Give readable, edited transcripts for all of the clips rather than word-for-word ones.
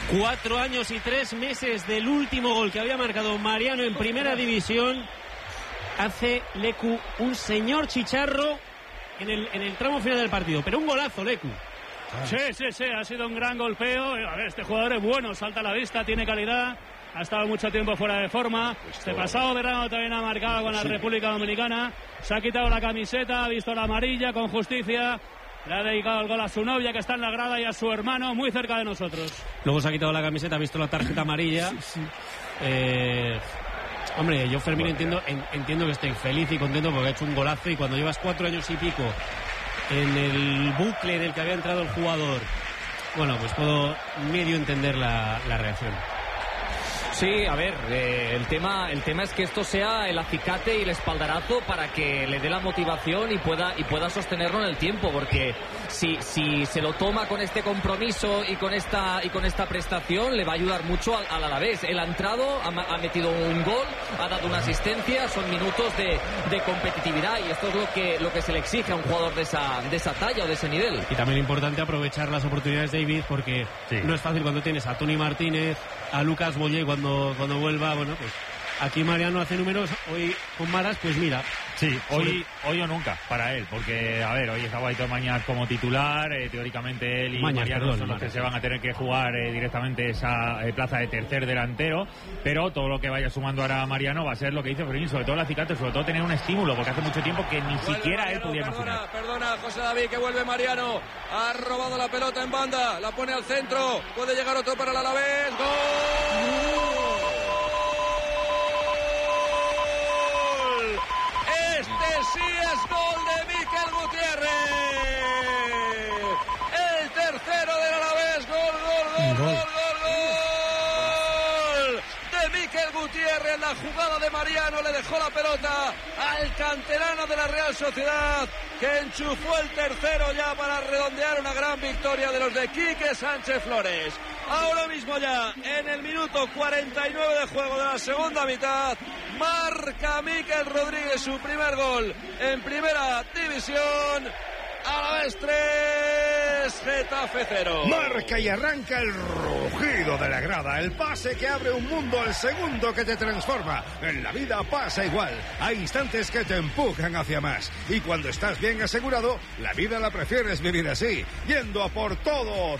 4 años y 3 meses del último gol que había marcado Mariano en primera división. Hace Lecu un señor chicharro en el tramo final del partido, pero un golazo, Lecu. Sí, ha sido un gran golpeo. A ver, este jugador es bueno, salta a la vista, tiene calidad, ha estado mucho tiempo fuera de forma. Este pasado verano también ha marcado con la República Dominicana, se ha quitado la camiseta, ha visto la amarilla con justicia. Le ha dedicado el gol a su novia que está en la grada y a su hermano muy cerca de nosotros. Luego se ha quitado la camiseta, ha visto la tarjeta amarilla. Hombre, yo Fermín entiendo que esté feliz y contento porque ha hecho un golazo, y cuando llevas 4 años y pico en el bucle en el que había entrado el jugador, bueno, pues puedo medio entender la reacción. Sí, a ver, el tema es que esto sea el acicate y el espaldarazo para que le dé la motivación y pueda sostenerlo en el tiempo, porque si se lo toma con este compromiso y con esta prestación, le va a ayudar mucho al Alavés. Él ha entrado, ha metido un gol, ha dado una asistencia, son minutos de competitividad, y esto es lo que se le exige a un jugador de esa talla o de ese nivel. Y también importante aprovechar las oportunidades, David, porque no es fácil cuando tienes a Toni Martínez, a Lucas Boyer cuando vuelva. Bueno, pues aquí Mariano hace números, hoy con Maras, pues mira. Sí, hoy o nunca para él, porque a ver, hoy estaba Aitor Mañas como titular, teóricamente él y Mariano son los que se van a tener que jugar directamente esa plaza de tercer delantero, pero todo lo que vaya sumando ahora Mariano va a ser lo que dice Fermín, sobre todo el acicate, sobre todo tener un estímulo, porque hace mucho tiempo que ni siquiera Mariano, él podía imaginar. Perdona, José David, que vuelve Mariano, ha robado la pelota en banda, la pone al centro, puede llegar otro para el Alavés, ¡gol! Sí, es gol de Mikel Gutiérrez. El tercero del Alavés. Gol de Mikel Gutiérrez. La jugada de Mariano le dejó la pelota al canterano de la Real Sociedad, que enchufó el tercero ya para redondear una gran victoria de los de Quique Sánchez Flores. Ahora mismo ya, en el minuto 49 de juego de la segunda mitad, marca Mikel Rodríguez su primer gol en primera división. Alavés 3, Getafe 0. Marca y arranca el rugido de la grada, el pase que abre un mundo, el segundo que te transforma. En la vida pasa igual, hay instantes que te empujan hacia más, y cuando estás bien asegurado, la vida la prefieres vivir así, yendo a por todo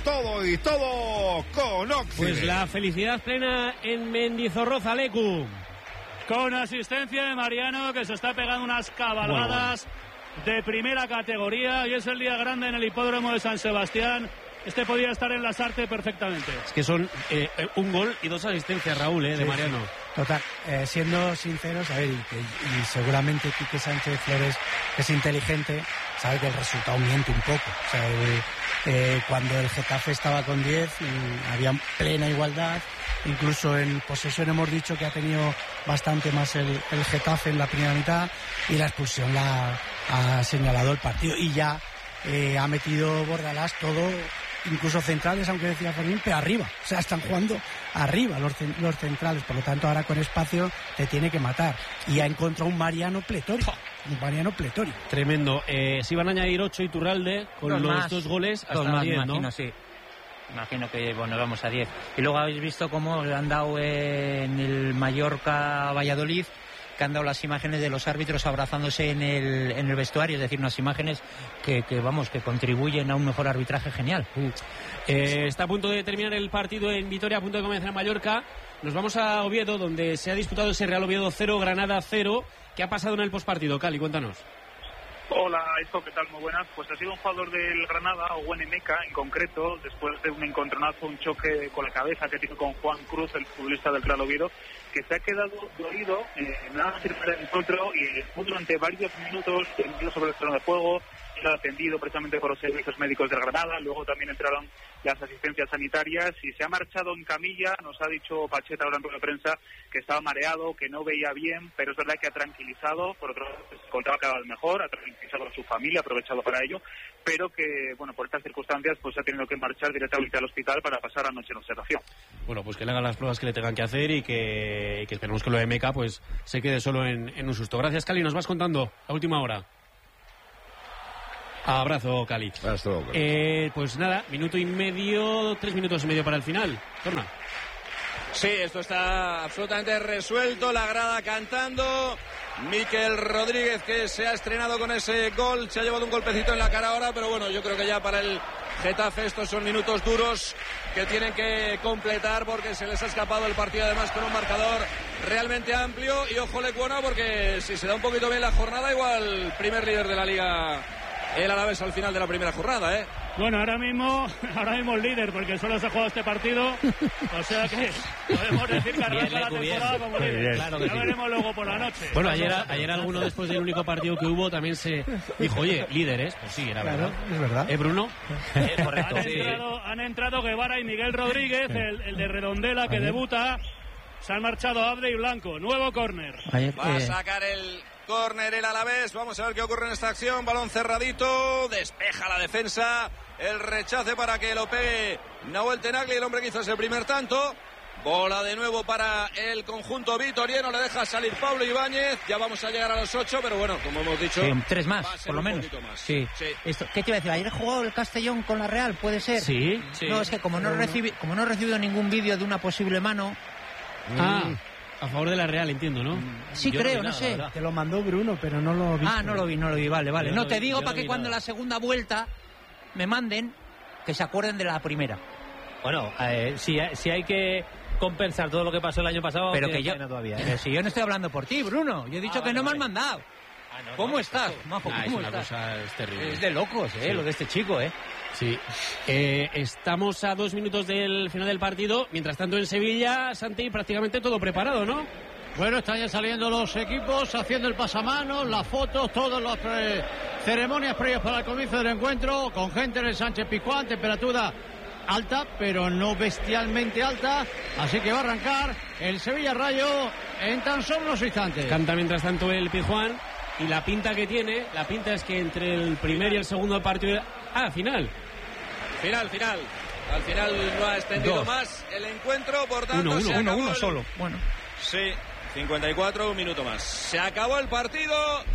con Occident. Pues la felicidad plena en Mendizorroza, Lecu. Con asistencia de Mariano, que se está pegando unas cabalgadas de primera categoría, y es el día grande en el hipódromo de San Sebastián. Este podía estar en Lasarte perfectamente. Es que son un gol y 2 asistencias, Raúl, de Mariano. Total, siendo sinceros, a ver, y seguramente Quique Sánchez Flores es inteligente, sabe que el resultado miente un poco. O sea, cuando el Getafe estaba con 10, había plena igualdad. Incluso en posesión hemos dicho que ha tenido bastante más el Getafe en la primera mitad, y la expulsión la ha señalado el partido, y ya ha metido Bordalás todo, incluso centrales, aunque decía Fermín, pero arriba, o sea, están jugando arriba los centrales, por lo tanto ahora con espacio te tiene que matar, y ha encontrado un Mariano pletórico. Tremendo. Si van a añadir 8 Iturralde con los 2 goles hasta 10, ¿no? Imagino, sí. Imagino que, vamos a 10. Y luego habéis visto cómo le han dado en el Mallorca-Valladolid, que han dado las imágenes de los árbitros abrazándose en el vestuario, es decir, unas imágenes que contribuyen a un mejor arbitraje genial. Está a punto de terminar el partido en Vitoria, a punto de comenzar en Mallorca. Nos vamos a Oviedo, donde se ha disputado ese Real Oviedo 0, Granada 0. ¿Qué ha pasado en el postpartido, Cali? Cuéntanos. Hola, ¿qué tal? Muy buenas. Pues ha sido un jugador del Granada, Owen Emeka en concreto, después de un encontronazo, un choque con la cabeza que tiene con Juan Cruz, el futbolista del Real Oviedo, que se ha quedado dolido nada más terminar el encuentro, y durante varios minutos sobre el terreno de juego, era atendido precisamente por los servicios médicos del Granada. Luego también entraron las asistencias sanitarias y se ha marchado en camilla. Nos ha dicho Pacheta ahora en rueda de prensa que estaba mareado, que no veía bien, pero es verdad que ha tranquilizado. Por otro lado, se contaba cada vez mejor, ha tranquilizado a su familia, ha aprovechado para ello, pero que, bueno, por estas circunstancias pues ha tenido que marchar directamente al hospital para pasar la noche en observación. Bueno, pues que le hagan las pruebas que le tengan que hacer, y que esperemos que lo de Meca pues se quede solo en un susto. Gracias, Cali, nos vas contando a última hora. Abrazo, Cali. Pues nada, 3 minutos y medio para el final. Torna. Sí, esto está absolutamente resuelto. La grada cantando. Mikel Rodríguez, que se ha estrenado con ese gol, se ha llevado un golpecito en la cara ahora, pero bueno, yo creo que ya para el Getafe estos son minutos duros que tienen que completar porque se les ha escapado el partido, además con un marcador realmente amplio. Y ojo Lecuona, porque si se da un poquito bien la jornada, igual primer líder de la Liga el Alavés al final de la primera jornada, ¿eh? Bueno, ahora mismo el líder, porque solo se ha jugado este partido, o sea que podemos decir que arranca la temporada como líder. Claro que ya veremos luego por la noche. Bueno, ayer alguno, después del único partido que hubo, también se dijo, oye, líderes. Pues sí, era verdad. Es verdad. Bruno? Correcto. Han entrado Guevara y Miguel Rodríguez, el de Redondela, que debuta. Se han marchado Abde y Blanco. Nuevo córner. Va a sacar el córner el Alavés. Vamos a ver qué ocurre en esta acción. Balón cerradito. Despeja la defensa. El rechace para que lo pegue Nahuel Tenaglia, el hombre que hizo ese primer tanto. Bola de nuevo para el conjunto vitoriano. Le deja salir Pablo Ibáñez. Ya vamos a llegar a los 8, pero bueno, como hemos dicho, 3 más, por lo menos. Más. Sí. ¿Qué te iba a decir? ¿Ayer jugó el Castellón con la Real? ¿Puede ser? Sí. No, es que como no he recibido ningún vídeo de una posible mano. A favor de la Real, entiendo, ¿no? Sí, yo creo, no sé. Te lo mandó Bruno, pero no lo vi. No lo vi, vale. No, te digo para que cuando la segunda vuelta me manden, que se acuerden de la primera. Bueno, si hay que compensar todo lo que pasó el año pasado, pero que yo todavía, pero si yo no estoy hablando por ti, Bruno. Yo he dicho que no me han mandado. ¿Cómo estás, Majo? ¿Cómo estás? Cosa es terrible. Es de locos, sí. Lo de este chico, Sí. Estamos a 2 minutos del final del partido. Mientras tanto, en Sevilla, Santi, prácticamente todo preparado, ¿no? Bueno, están ya saliendo los equipos, haciendo el pasamanos, las fotos, todas las ceremonias previas para el comienzo del encuentro, con gente en el Sánchez Pizjuán, temperatura alta, pero no bestialmente alta, así que va a arrancar el Sevilla Rayo en tan solo unos instantes. Canta mientras tanto el Pizjuán, y la pinta que tiene, es que entre el primer y el segundo partido... Final. Al final no ha extendido más el encuentro, por tanto se acabó uno solo. Bueno. Sí, 54, un minuto más. Se acabó el partido,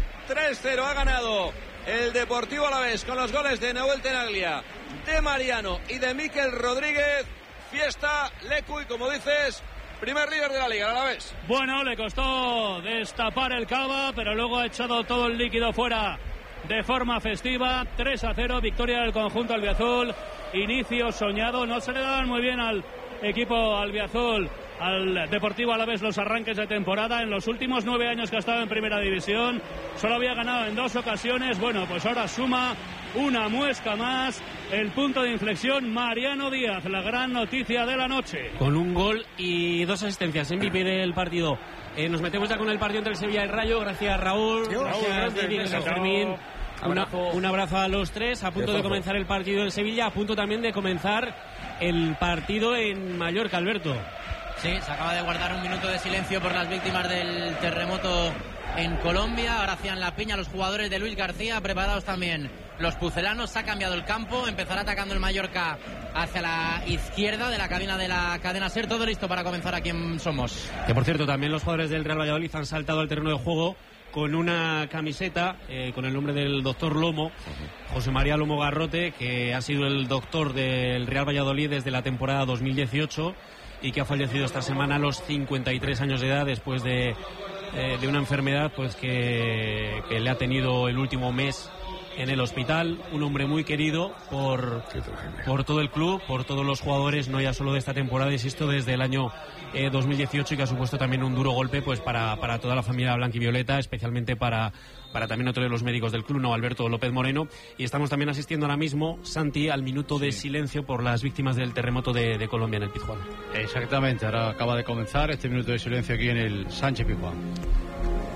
3-0 ha ganado el Deportivo Alavés con los goles de Nahuel Tenaglia, de Mariano y de Mikel Rodríguez. Fiesta, Lecu, y como dices, primer líder de la Liga, Alavés. Bueno, le costó destapar el cava, pero luego ha echado todo el líquido fuera de forma festiva. 3-0, victoria del conjunto albiazul. Inicio soñado, no se le daban muy bien al equipo albiazul, al Deportivo Alavés, los arranques de temporada. En los últimos 9 años que ha estado en primera división solo había ganado en 2 ocasiones. Bueno, pues ahora suma una muesca más. El punto de inflexión, Mariano Díaz, la gran noticia de la noche, con un gol y 2 asistencias, MVP del partido. Nos metemos ya con el partido entre el Sevilla y el Rayo. Gracias, Raúl. Gracias, David, gracias, Fermín. Un abrazo a los tres. A punto de comenzar el partido del Sevilla, a punto también de comenzar el partido en Mallorca, Alberto. Sí, se acaba de guardar un minuto de silencio por las víctimas del terremoto en Colombia. Ahora hacían la piña los jugadores de Luis García, preparados también los pucelanos. Se ha cambiado el campo, empezará atacando el Mallorca hacia la izquierda de la cabina de la cadena SER. Todo listo para comenzar aquí en Somos. Que por cierto, también los jugadores del Real Valladolid han saltado al terreno de juego con una camiseta con el nombre del doctor Lomo, José María Lomo Garrote, que ha sido el doctor del Real Valladolid desde la temporada 2018 y que ha fallecido esta semana a los 53 años de edad después de una enfermedad pues que le ha tenido el último mes en el hospital. Un hombre muy querido por todo el club, por todos los jugadores, no ya solo de esta temporada, insisto, desde el año 2018, y que ha supuesto también un duro golpe pues para toda la familia blanquivioleta, especialmente para también otro de los médicos del club, ¿no? Alberto López Moreno. Y estamos también asistiendo ahora mismo, Santi, al minuto de silencio por las víctimas del terremoto de Colombia en el Pizjuán. Exactamente, ahora acaba de comenzar este minuto de silencio aquí en el Sánchez Pizjuán.